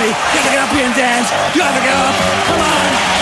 You have to get up here and dance. You have to get up. Come on.